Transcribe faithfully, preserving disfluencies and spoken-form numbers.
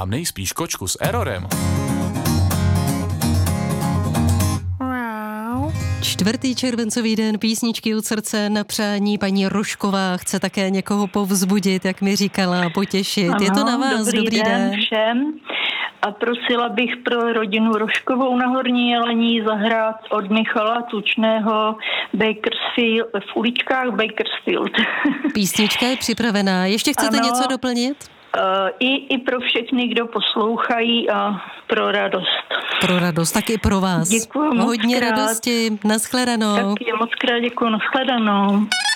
Mám nejspíš kočku s errorem. Čtvrtý červencový den písničky od srdce na přání. Paní Rožková chce také někoho povzbudit, jak mi říkala, potěšit. Ano, je to na vás, dobrý, dobrý den. den všem. A prosila bych pro rodinu Rožkovou na Horní Jelení zahrát od Michala Tučného Bakersfield, v uličkách Bakersfield. Písnička je připravená. Ještě chcete ano, něco doplnit? Uh, i, I pro všechny, kdo poslouchají a pro radost. Pro radost, tak i pro vás. Děkuji moc Hodně krát. radosti, nashledanou. Taky moc krát děkuji, nashledanou.